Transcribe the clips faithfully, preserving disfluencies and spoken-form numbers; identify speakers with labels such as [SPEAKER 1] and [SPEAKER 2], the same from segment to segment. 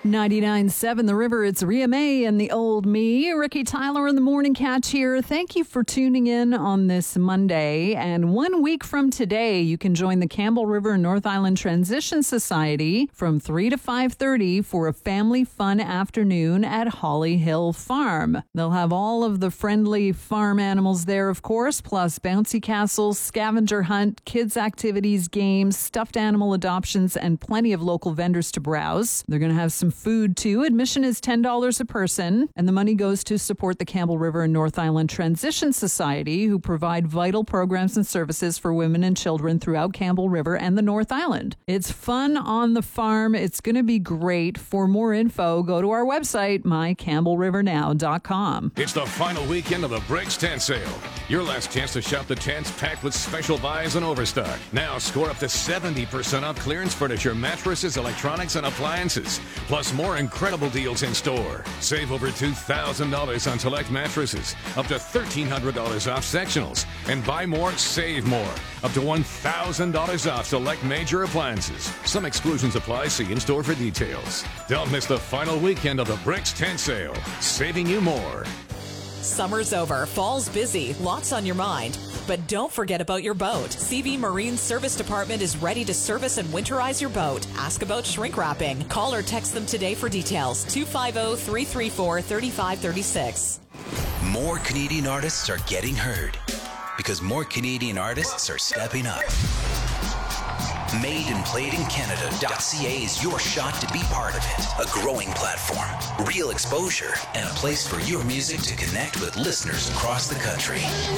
[SPEAKER 1] ninety-nine point seven The River, it's Rhea May and the old me. Ricky Tyler in the Morning Catch here. Thank you for tuning in on this Monday. And one week from today, you can join the Campbell River North Island Transition Society from three to five thirty for a family fun afternoon at Holly Hill Farm. They'll have all of the friendly farm animals there, of course, plus bouncy castles, scavenger hunt, kids activities, games, stuffed animal adoptions, and plenty of local vendors to browse. They're going to have some food too. Admission is ten dollars a person, and the money goes to support the Campbell River and North Island Transition Society, who provide vital programs and services for women and children throughout Campbell River and the North Island. It's fun on the farm. It's going to be great. For more info, go to our website, my campbell river now dot com.
[SPEAKER 2] It's the final weekend of the Bricks Tent Sale. Your last chance to shop the tents packed with special buys and overstock. Now score up to seventy percent off clearance furniture, mattresses, electronics, and appliances. Plus more incredible deals in store. Save over two thousand dollars on select mattresses, up to one thousand three hundred dollars off sectionals, and buy more, save more. Up to one thousand dollars off select major appliances. Some exclusions apply. See in-store for details. Don't miss the final weekend of the Bricks Tent Sale, saving you more.
[SPEAKER 3] Summer's over, fall's busy, lots on your mind. But don't forget about your boat. C V Marine Service Department is ready to service and winterize your boat. Ask about shrink wrapping. Call or text them today for details. two five zero, three three four, three five three six.
[SPEAKER 4] More Canadian artists are getting heard because more Canadian artists are stepping up. made and played in Canada dot c a is your shot to be part of it. A growing platform, real exposure, and a place for your music to connect with listeners across the country.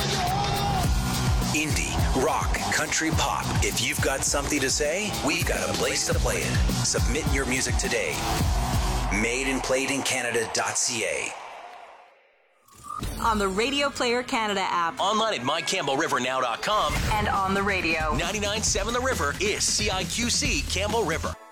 [SPEAKER 4] Indie, rock, country, pop. If you've got something to say, we've got a place to play it. Submit your music today. made and played in Canada dot c a.
[SPEAKER 5] On the Radio Player Canada app.
[SPEAKER 6] Online at my campbell river now dot com.
[SPEAKER 5] And on the radio.
[SPEAKER 6] ninety-nine point seven The River is C I Q C Campbell River.